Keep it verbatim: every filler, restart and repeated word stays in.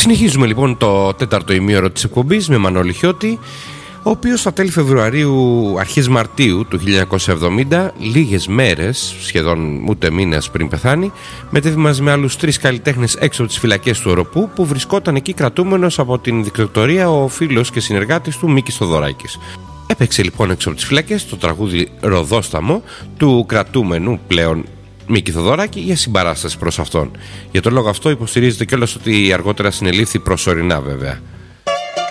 Συνεχίζουμε λοιπόν το τέταρτο ημίωρο της εκπομπής με Μανώλη Χιώτη, ο οποίος στα τέλη Φεβρουαρίου, αρχές Μαρτίου του χίλια εννιακόσια εβδομήντα, λίγες μέρες, σχεδόν ούτε μήνες πριν πεθάνει, μετέβη μαζί με άλλους τρεις καλλιτέχνες έξω από τις φυλακές του Οροπού, που βρισκόταν εκεί κρατούμενος από την δικτατορία ο φίλος και συνεργάτης του Μίκης Θοδωράκης. Έπαιξε λοιπόν έξω από τις φυλακές το τραγούδι «Ροδόσταμο» του κρατούμενου πλέον Μίκη Θοδωράκη για συμπαράσταση προς αυτόν. Για τον λόγο αυτό υποστηρίζεται κιόλας ότι αργότερα συνελήφθη προσωρινά βέβαια.